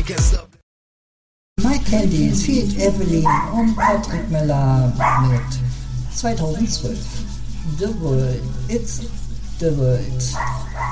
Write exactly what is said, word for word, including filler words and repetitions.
Mike Candies feat. Evelyn und Patrick Miller mit zweitausendzwölf. The World, It's the World.